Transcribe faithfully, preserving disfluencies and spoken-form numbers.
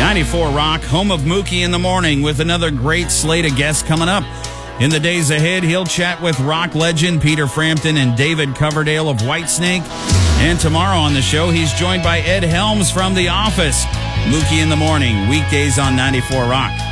ninety-four Rock, home of Mookie in the Morning, with another great slate of guests coming up. In the days ahead, he'll chat with rock legend Peter Frampton and David Coverdale of Whitesnake. And tomorrow on the show, he's joined by Ed Helms from The Office. Mookie in the Morning, weekdays on ninety-four Rock.